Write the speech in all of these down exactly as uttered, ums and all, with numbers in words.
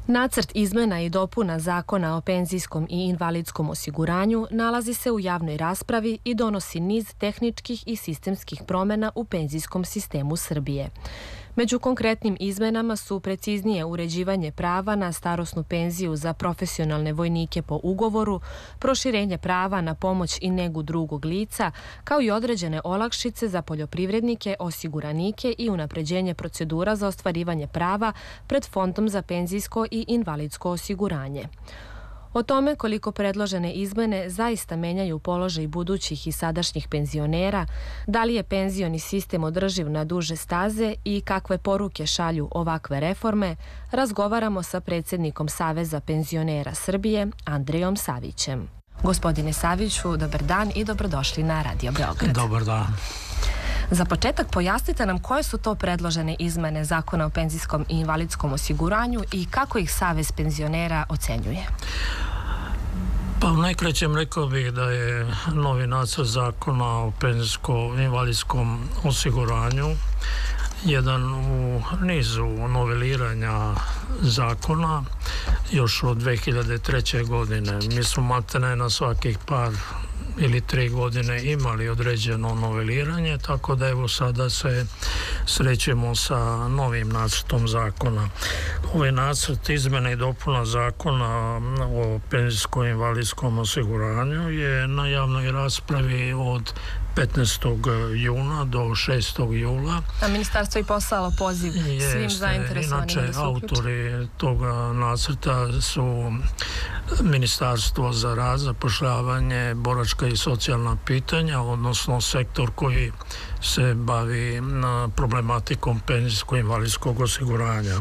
Nacrt izmena i dopuna Zakona o penzijskom i invalidskom osiguranju nalazi se u javnoj raspravi i donosi niz tehničkih i sistemskih promjena u penzijskom sistemu Srbije. Među konkretnim izmenama su preciznije uređivanje prava na starosnu penziju za profesionalne vojnike po ugovoru, proširenje prava na pomoć i negu drugog lica, kao i određene olakšice za poljoprivrednike, osiguranike i unapređenje procedura za ostvarivanje prava pred Fondom za penzijsko i invalidsko osiguranje. O tome koliko predložene izmene zaista menjaju položaj budućih i sadašnjih penzionera, da li je penzioni sistem održiv na duže staze i kakve poruke šalju ovakve reforme, razgovaramo sa predsjednikom Saveza penzionera Srbije, Andrejom Savićem. Gospodine Saviću, dobar dan i dobrodošli na Radio Beograd. Dobar dan. Za početak pojasnite nam koje su to predložene izmene Zakona o penzijskom i invalidskom osiguranju i kako ih Savez penzionera ocenjuje. Pa u najkraćem rekao bih da je novi nacrt Zakona o penzijskom i invalidskom osiguranju jedan u nizu noveliranja zakona još od dve hiljade treće. godine. Mi smo maltene na svakih par ili tri godine imali određeno noveliranje, tako da evo sada se srećemo sa novim nacrtom zakona. Ovaj nacrt izmjena i dopuna Zakona o penzijskom i invalidskom osiguranju je na javnoj raspravi od petnaestog juna do šestog jula. A ministarstvo je poslalo poziv Jeste, svim zainteresovanima da se uključe. Inače, autori toga nacrta su Ministarstvo za rad, zapošljavanje, boračka i socijalna pitanja, odnosno sektor koji se bavi problematikom penzijskog i invalidskog osiguranja.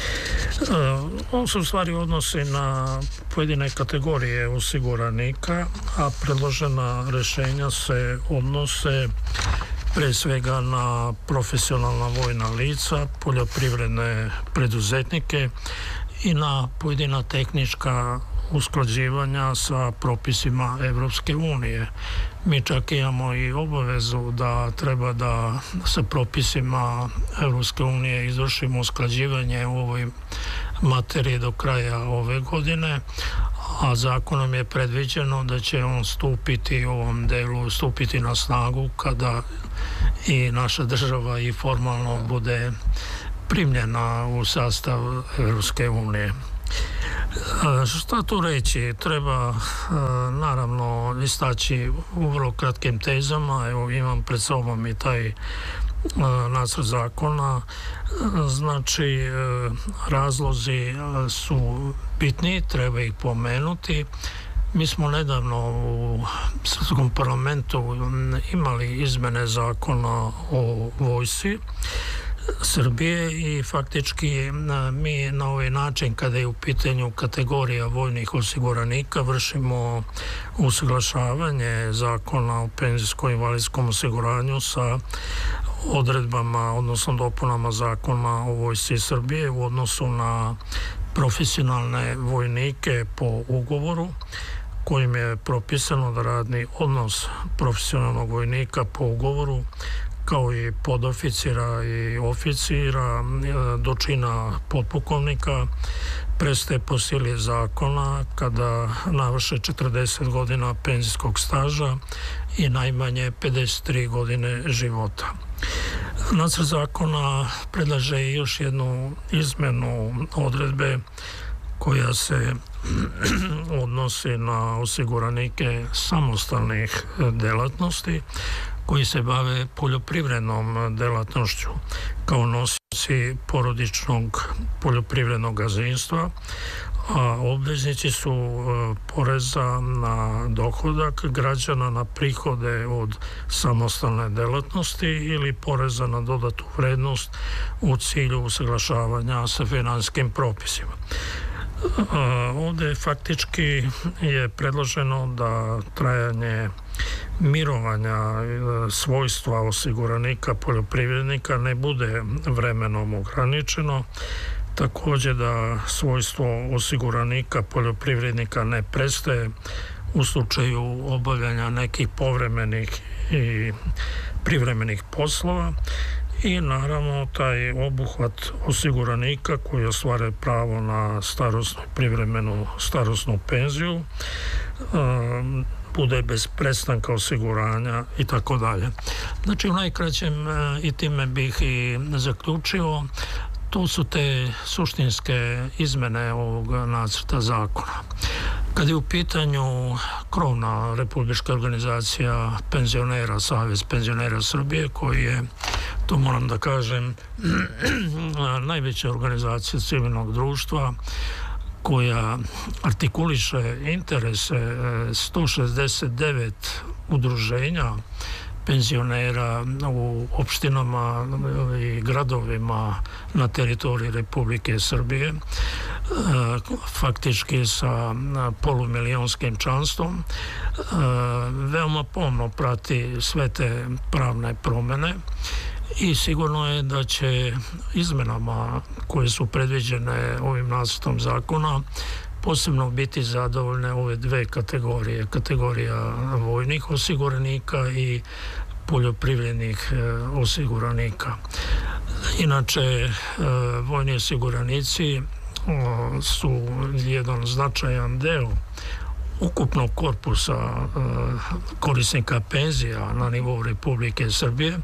On se u stvari odnosi na pojedine kategorije osiguranika, a predložena rješenja se odnose pre svega na profesionalna vojna lica, poljoprivredne preduzetnike i na pojedina tehnička usklađivanja sa propisima Evropske unije. Mi čak imamo i obavezu da treba da sa propisima Evropske unije izvršimo usklađivanje u ovoj materiji do kraja ove godine, a zakonom je predviđeno da će on stupiti u ovom delu, stupiti na snagu kada i naša država i formalno bude primljena u sastav Evropske unije. Šta tu reći? Treba naravno istaći u vrlo kratkim tezama. Evo, imam pred sobom i taj nacrt zakona. Znači, razlozi su bitni, treba ih pomenuti. Mi smo nedavno u Srpskom parlamentu imali izmene zakona o vojsci Srbije i faktički mi na ovaj način, kada je u pitanju kategorija vojnih osiguranika, vršimo usaglašavanje Zakona o penzijskom i invalidskom osiguranju sa odredbama, odnosno dopunama Zakona o vojsci Srbije u odnosu na profesionalne vojnike po ugovoru, kojim je propisano da radni odnos profesionalnog vojnika po ugovoru kao i podoficira i oficira do čina potpukovnika prestaje po sili zakona kada navrše četrdeset godina penzijskog staža i najmanje pedeset tri godine života. Nacrt zakona predlaže još jednu izmenu odredbe koja se odnosi na osiguranike samostalnih delatnosti koji se bave poljoprivrednom delatnošću kao nosioci porodičnog poljoprivrednog gazdinstva, a obveznici su poreza na dohodak građana na prihode od samostalne delatnosti ili poreza na dodatu vrednost u cilju usaglašavanja sa finansijskim propisima. Ovdje faktički je predloženo da trajanje mirovanja svojstva osiguranika poljoprivrednika ne bude vremenom ograničeno, također da svojstvo osiguranika poljoprivrednika ne prestaje u slučaju obavljanja nekih povremenih i privremenih poslova i naravno taj obuhvat osiguranika koji ostvare pravo na starosnu, privremenu starosnu penziju, bude bez prestanka osiguranja i tako dalje. Znači u najkraćem, i time bih i zaključio, to su te suštinske izmene ovog nacrta zakona. Kad je u pitanju krovna republička organizacija penzionera, Savez penzionera Srbije, koji je, to moram da kažem, najveća organizacija civilnog društva, koja artikuliše interese sto šezdeset devet udruženja penzionera u opštinama i gradovima na teritoriji Republike Srbije, faktički sa polumilijonskim članstvom, veoma pomno prati sve te pravne promene i sigurno je da će izmenama koje su predviđene ovim nacrtom zakona posebno biti zadovoljne ove dve kategorije, kategorija vojnih osiguranika i poljoprivrednih osiguranika. Inače, vojni osiguranici su jedan značajan deo ukupnog korpusa korisnika penzija na nivou Republike Srbije.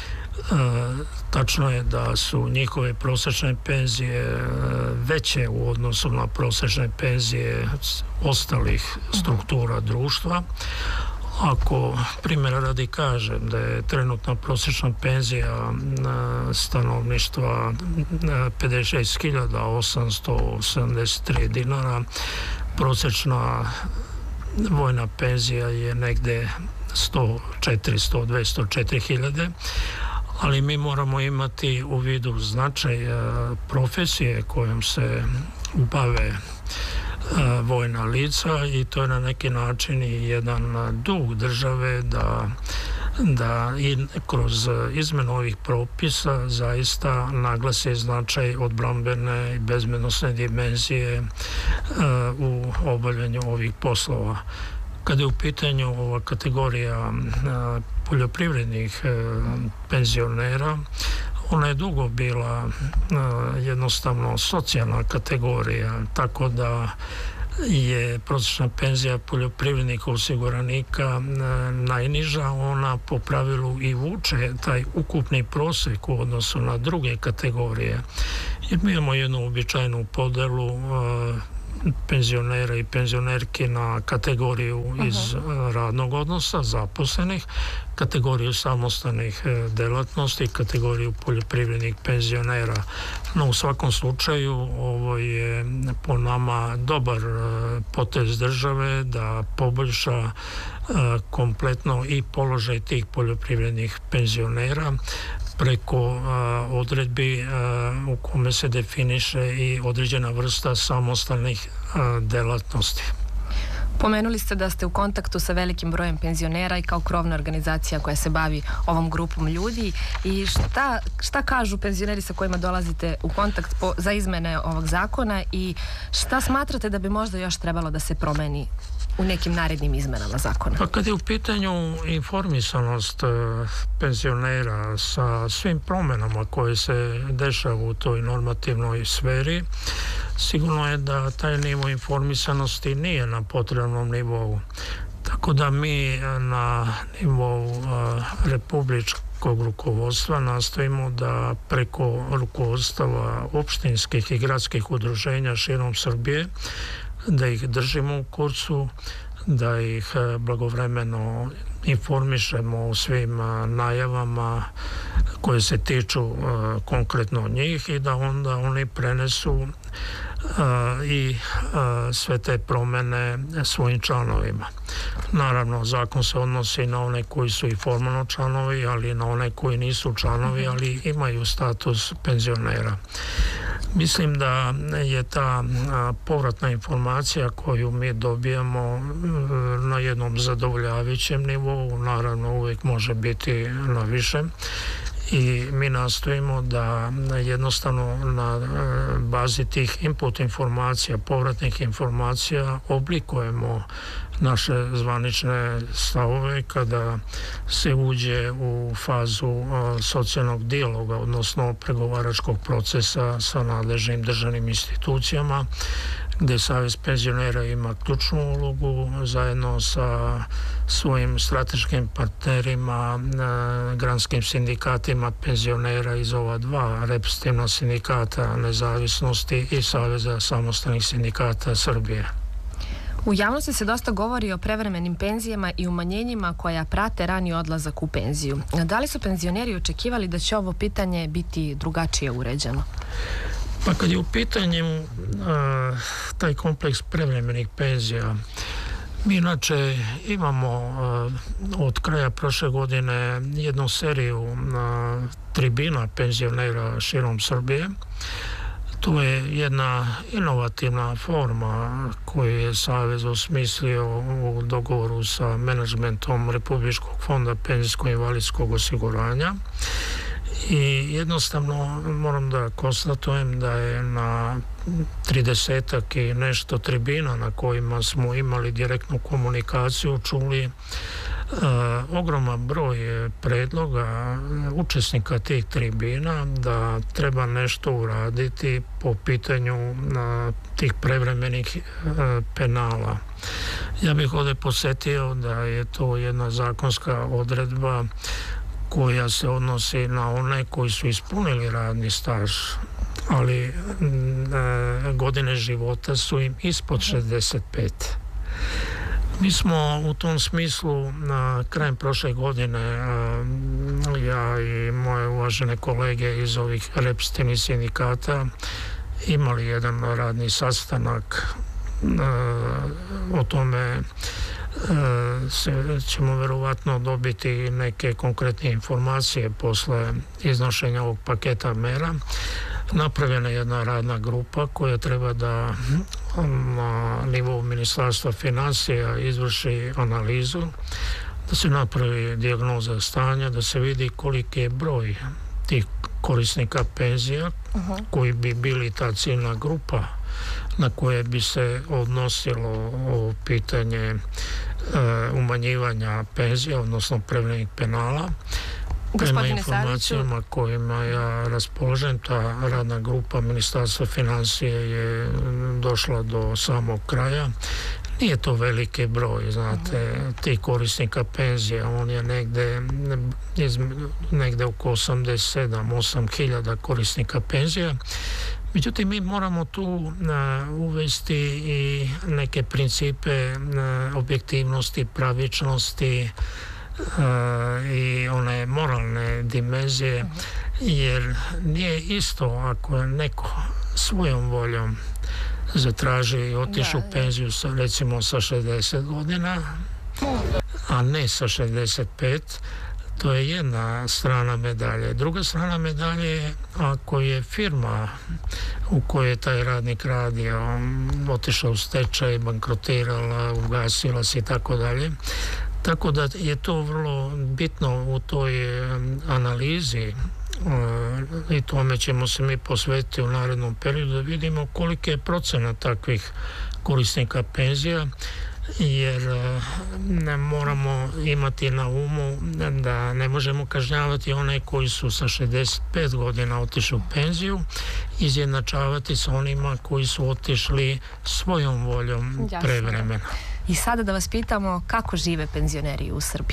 Tačno je da su njihove prosečne penzije veće u odnosu na prosečne penzije ostalih struktura društva. Ako primjera radi kažem da je trenutna prosječna penzija stanovništva pedeset šest hiljada osamsto sedamdeset tri dinara, prosječna vojna penzija je negde sto četiri, sto dve, sto četiri hiljade, ali mi moramo imati u vidu značaj profesije kojom se bave vojna lica i to je na neki način i jedan dug države da, da i kroz izmenu ovih propisa zaista naglasi značaj odbrambene i bezbednosne dimenzije u obavljanju ovih poslova. Kada je u pitanju ova kategorija poljoprivrednih penzionera, ona je dugo bila jednostavno socijalna kategorija, tako da je prosječna penzija poljoprivrednika osiguranika najniža, ona po pravilu i vuče taj ukupni prosek u odnosu na druge kategorije. Jer mi imamo jednu uobičajenu podelu penzionera i penzionerki na kategoriju iz radnog odnosa, zaposlenih, kategoriju samostalnih delatnosti, kategoriju poljoprivrednih penzionera. No, u svakom slučaju, ovo je po nama dobar potez države da poboljša kompletno i položaj tih poljoprivrednih penzionera preko odredbi u kome se definiše i određena vrsta samostalnih delatnosti. Pomenuli ste da ste u kontaktu sa velikim brojem penzionera i kao krovna organizacija koja se bavi ovom grupom ljudi i šta, šta kažu penzioneri sa kojima dolazite u kontakt po, za izmene ovog zakona i šta smatrate da bi možda još trebalo da se promeni u nekim narednim izmenama zakona? Pa kad je u pitanju informisanost penzionera sa svim promenama koje se dešavaju u toj normativnoj sferi, sigurno je da taj nivo informisanosti nije na potrebnom nivou. Tako da mi na nivou republičkog rukovodstva nastojimo da preko rukovodstava opštinskih i gradskih udruženja širom Srbije da ih držimo u kursu, da ih blagovremeno informišemo o svim najavama koje se tiču konkretno njih i da onda oni prenesu i sve te promene svojim članovima. Naravno, zakon se odnosi na one koji su i formalno članovi, ali i na one koji nisu članovi, ali imaju status penzionera. Mislim da je ta povratna informacija koju mi dobijamo na jednom zadovoljavajućem nivou, naravno uvijek može biti na višem, i mi nastojimo da jednostavno na bazi tih input informacija, povratnih informacija oblikujemo naše zvanične stavove kada se uđe u fazu socijalnog dijaloga, odnosno pregovaračkog procesa sa nadležnim državnim institucijama, gdje Savez penzionera ima ključnu ulogu zajedno sa svojim strateškim partnerima, granskim sindikatima penzionera iz ova dva reprezentativna sindikata Nezavisnosti i Saveza samostalnih sindikata Srbije. U javnosti se dosta govori o prevremenim penzijama i umanjenjima koja prate rani odlazak u penziju. Da li su penzioneri očekivali da će ovo pitanje biti drugačije uređeno? Pa kad je u pitanju a, taj kompleks prevremenih penzija, mi inače imamo a, od kraja prošle godine jednu seriju a, tribina penzionera širom Srbije. To je jedna inovativna forma koju je Savez osmislio u dogovoru sa menadžmentom Republičkog fonda penzijsko-invalidskog osiguranja. I jednostavno moram da konstatujem da je na tridesetak i nešto tribina na kojima smo imali direktnu komunikaciju čuli Uh, ogroman broj predloga učesnika tih tribina da treba nešto uraditi po pitanju uh, tih prevremenih uh, penala. Ja bih ovdje posjetio da je to jedna zakonska odredba koja se odnosi na one koji su ispunili radni staž, ali uh, godine života su im ispod šezdeset pet. Mi smo u tom smislu na krajem prošle godine, ja i moje uvažene kolege iz ovih reprezentativnih sindikata imali jedan radni sastanak. O tome se, ćemo verovatno dobiti neke konkretne informacije posle iznošenja ovog paketa mera. Napravljena je jedna radna grupa koja treba da na nivou Ministarstva financija izvrši analizu, da se napravi dijagnoza stanja, da se vidi koliki je broj tih korisnika penzija uh-huh. koji bi bili ta ciljna grupa na koje bi se odnosilo ovo pitanje uh, umanjivanja penzija, odnosno prevremenih penala. Prema informacijama kojima ja raspoložem, ta radna grupa Ministarstva financije je došla do samog kraja. Nije to veliki broj, znate, uh-huh. tih korisnika penzija, on je negde, negde oko osamdeset sedam osam hiljada korisnika penzija. Međutim, mi moramo tu uh, uvesti i neke principe uh, objektivnosti, pravičnosti, Uh, i one moralne dimenzije, jer nije isto ako je neko svojom voljom zatraži i otišu u penziju sa, recimo sa šezdeset godina, a ne sa šezdeset pet. To je jedna strana medalje. Druga strana medalje je ako je firma u kojoj je taj radnik radio otišao u stečaj, bankrotirala, ugasila se i tako dalje. Tako da je to vrlo bitno u toj analizi i tome ćemo se mi posvetiti u narednom periodu da vidimo koliki je procenat takvih korisnika penzija, jer ne moramo imati na umu da ne možemo kažnjavati one koji su sa šezdeset pet godina otišli u penziju, izjednačavati sa onima koji su otišli svojom voljom prevremeno. I sada da vas pitamo kako žive penzioneri u Srbiji?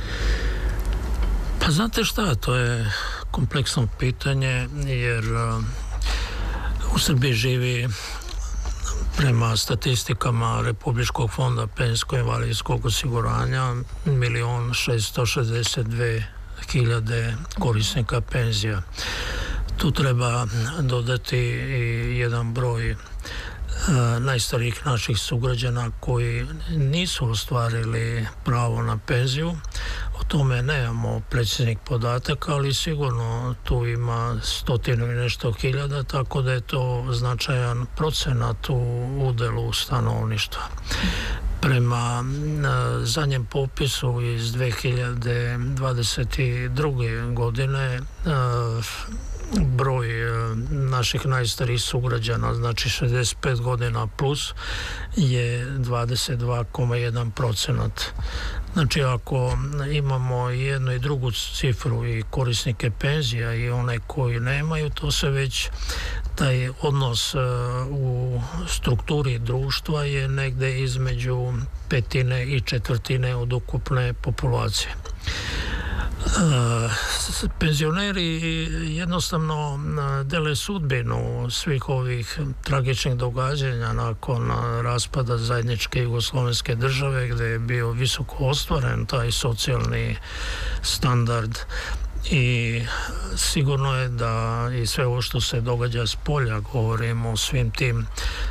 Pa znate šta, to je kompleksno pitanje, jer u Srbiji živi prema statistikama Republičkog fonda penzijsko-invalidskog osiguranja milion šesto šezdeset dve hiljade korisnika penzija. Tu treba dodati i jedan broj najstarijih naših sugrađana koji nisu ostvarili pravo na penziju. O tome nemamo preciznih podataka, ali sigurno tu ima stotinu i nešto hiljada, tako da je to značajan procenat u udelu stanovništva. Prema zadnjem popisu iz dve hiljade dvadeset druge godine broj naših najstarijih sugrađana, znači šezdeset pet godina plus, je dvadeset dva zarez jedan procenat. Znači ako imamo jednu i drugu cifru i korisnike penzija i one koji nemaju, to se već taj odnos u strukturi društva je negde između petine i četvrtine od ukupne populacije. Penzioneri jednostavno dele sudbinu svih ovih tragičnih događanja nakon raspada zajedničke jugoslovenske države, gde je bio visoko ostvaren taj socijalni standard, i sigurno je da i sve ovo što se događa s polja, govorimo o svim tim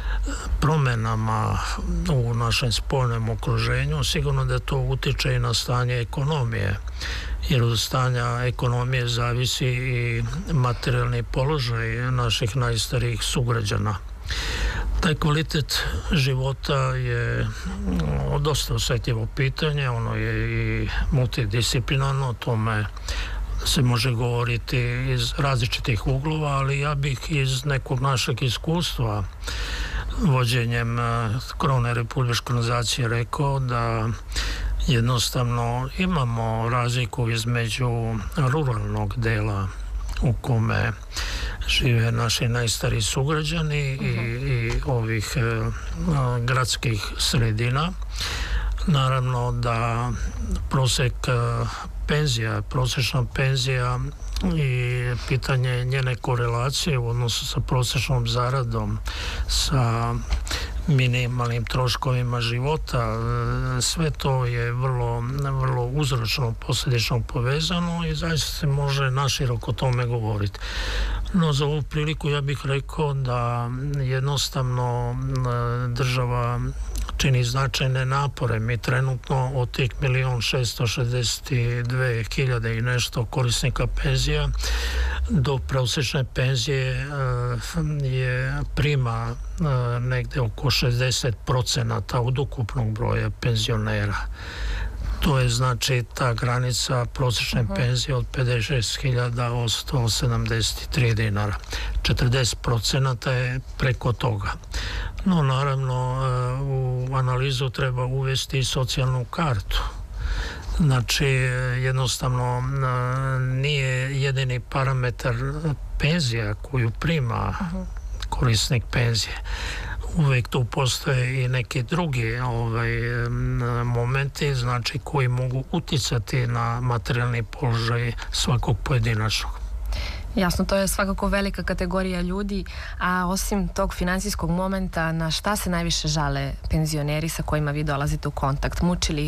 promenama u našem spoljnom okruženju, sigurno da to utiče i na stanje ekonomije, jer od stanja ekonomije zavisi i materijalni položaj naših najstarijih sugrađana. Taj kvalitet života je dosta osetljivo pitanje, ono je i multidisciplinarno, o tome se može govoriti iz različitih uglova, ali ja bih iz nekog našeg iskustva vođenjem krovne republičke organizacije rekao da jednostavno imamo razliku između ruralnog dela u kome žive naši najstariji sugrađani i, i ovih e, gradskih sredina. Naravno da prosek penzija, prosječna penzija i pitanje njene korelacije u odnosu sa prosječnom zaradom, sa minimalnim troškovima života, sve to je vrlo, vrlo uzročno posljedično povezano i zaista se može naširoko o tome govoriti. No za ovu priliku ja bih rekao da jednostavno država čini značajne napore. Mi trenutno od tih milion šesto šezdeset dve hiljade i nešto korisnika penzija do prosječne penzije je prima negde oko šezdeset procenata od ukupnog broja penzionera. To je znači ta granica prosječne uh-huh. penzije od pedeset šest hiljada osamsto sedamdeset tri dinara. četrdeset procenata je preko toga. No naravno u analizu treba uvesti i socijalnu kartu. Znači jednostavno nije jedini parametar penzija koju prima uh-huh. korisnik penzije. Uvijek tu postoje i neki drugi ovaj, momenti, znači koji mogu uticati na materijalni položaj svakog pojedinačnog. Jasno, to je svakako velika kategorija ljudi, a osim tog finansijskog momenta, na šta se najviše žale penzioneri sa kojima vi dolazite u kontakt? Muči li ih